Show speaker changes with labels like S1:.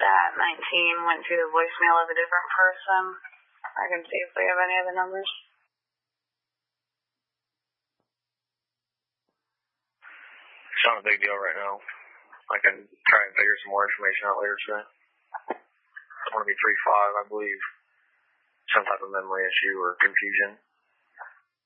S1: that 19 went to the voicemail of a different person. I can see if they have any other numbers.
S2: It's not a big deal right now. I can try and figure some more information out later today. It's going to be 3-5, I believe. Some type of memory issue or confusion.